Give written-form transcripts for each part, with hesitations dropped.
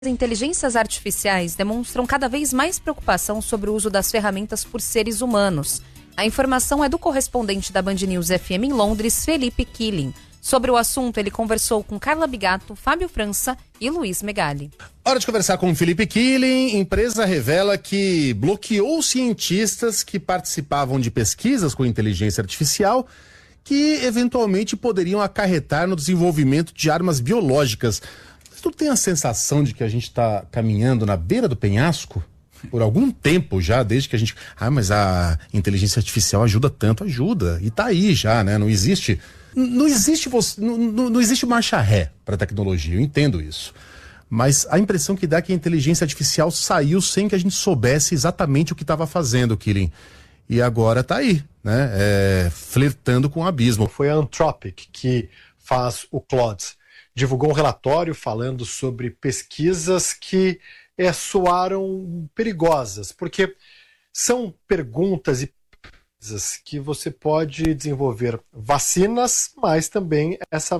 Inteligências artificiais demonstram cada vez mais preocupação sobre o uso das ferramentas por seres humanos. A informação é do correspondente da Band News FM em Londres, Felipe Killing. Sobre o assunto, ele conversou com Carla Bigato, Fábio França e Luiz Megali. Hora de conversar com Felipe Killing. Empresa revela que bloqueou cientistas que participavam de pesquisas com inteligência artificial que eventualmente poderiam acarretar no desenvolvimento de armas biológicas. Tu tem a sensação de que a gente está caminhando na beira do penhasco? Por algum tempo já, desde que a gente... mas a inteligência artificial ajuda tanto. Ajuda, e tá aí já, né? Não existe marcha ré para a tecnologia, eu entendo isso. Mas a impressão que dá é que a inteligência artificial saiu sem que a gente soubesse exatamente o que estava fazendo, Killing. E agora tá aí, né? Flertando com o abismo. Foi a Anthropic que faz o Claude. Divulgou um relatório falando sobre pesquisas que soaram perigosas, porque são perguntas e pesquisas que você pode desenvolver vacinas, mas também essa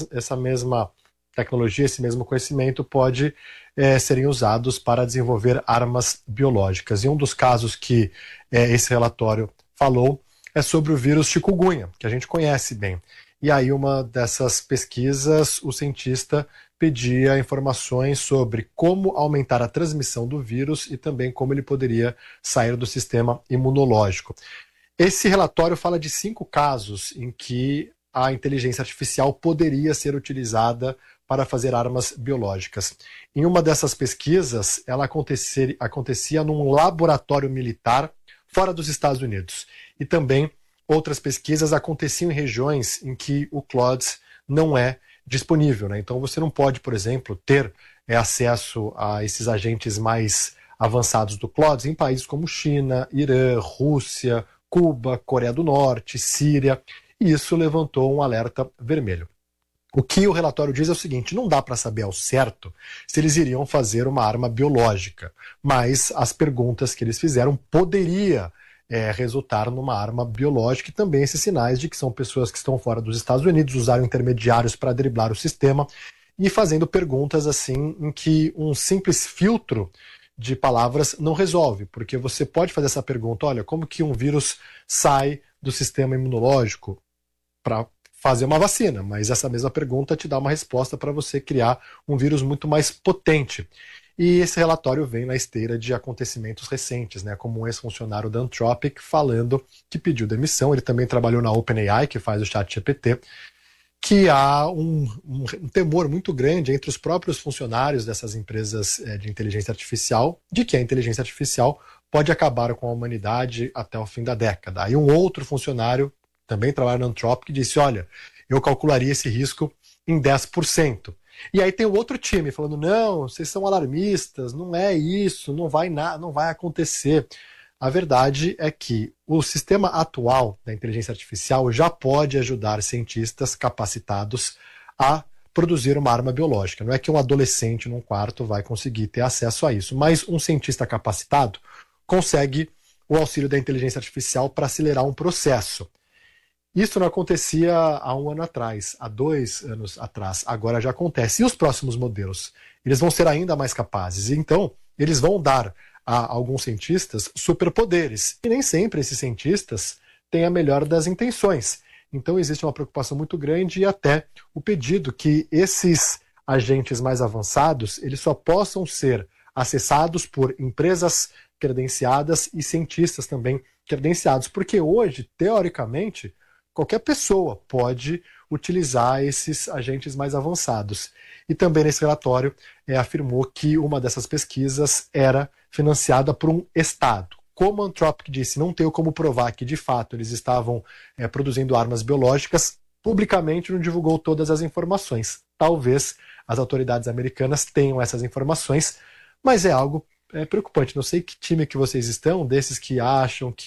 mesma tecnologia, esse mesmo conhecimento pode serem usados para desenvolver armas biológicas. E um dos casos que esse relatório falou é sobre o vírus chikungunya, que a gente conhece bem. E aí, uma dessas pesquisas, o cientista pedia informações sobre como aumentar a transmissão do vírus e também como ele poderia sair do sistema imunológico. Esse relatório fala de 5 casos em que a inteligência artificial poderia ser utilizada para fazer armas biológicas. Em uma dessas pesquisas, ela acontecia num laboratório militar fora dos Estados Unidos. E também outras pesquisas aconteciam em regiões em que o Claude não é disponível, né? Então você não pode, por exemplo, ter acesso a esses agentes mais avançados do Claude em países como China, Irã, Rússia, Cuba, Coreia do Norte, Síria. E isso levantou um alerta vermelho. O que o relatório diz é o seguinte: não dá para saber ao certo se eles iriam fazer uma arma biológica, mas as perguntas que eles fizeram poderia resultar numa arma biológica, e também esses sinais de que são pessoas que estão fora dos Estados Unidos, usaram intermediários para driblar o sistema e fazendo perguntas assim em que um simples filtro de palavras não resolve, porque você pode fazer essa pergunta: olha, como que um vírus sai do sistema imunológico para fazer uma vacina? Mas essa mesma pergunta te dá uma resposta para você criar um vírus muito mais potente. E esse relatório vem na esteira de acontecimentos recentes, né, como um ex-funcionário da Anthropic falando que pediu demissão. Ele também trabalhou na OpenAI, que faz o ChatGPT, que há um temor muito grande entre os próprios funcionários dessas empresas de inteligência artificial, de que a inteligência artificial pode acabar com a humanidade até o fim da década. Aí um outro funcionário, também trabalha na Anthropic, disse: olha, eu calcularia esse risco em 10%. E aí tem o outro time falando: não, vocês são alarmistas, não é isso, não vai acontecer. A verdade é que o sistema atual da inteligência artificial já pode ajudar cientistas capacitados a produzir uma arma biológica. Não é que um adolescente num quarto vai conseguir ter acesso a isso, mas um cientista capacitado consegue o auxílio da inteligência artificial para acelerar um processo. Isso não acontecia há 1 ano atrás, há 2 anos atrás, agora já acontece. E os próximos modelos? Eles vão ser ainda mais capazes, então eles vão dar a alguns cientistas superpoderes. E nem sempre esses cientistas têm a melhor das intenções. Então existe uma preocupação muito grande e até o pedido que esses agentes mais avançados eles só possam ser acessados por empresas credenciadas e cientistas também credenciados. Porque hoje, teoricamente, qualquer pessoa pode utilizar esses agentes mais avançados. E também nesse relatório afirmou que uma dessas pesquisas era financiada por um Estado. Como a Anthropic disse, não tem como provar que de fato eles estavam produzindo armas biológicas, publicamente não divulgou todas as informações. Talvez as autoridades americanas tenham essas informações, mas é algo preocupante. Não sei que time que vocês estão, desses que acham que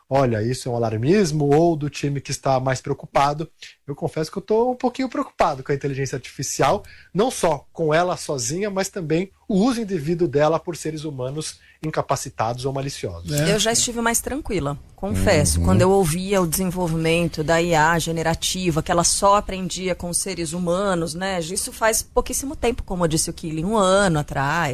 olha, isso é um alarmismo, ou do time que está mais preocupado. Eu confesso que eu estou um pouquinho preocupado com a inteligência artificial, não só com ela sozinha, mas também o uso indevido dela por seres humanos incapacitados ou maliciosos. Eu já estive mais tranquila, confesso. Quando eu ouvia o desenvolvimento da IA generativa, que ela só aprendia com seres humanos, né? Isso faz pouquíssimo tempo, como disse o Killing, 1 ano atrás.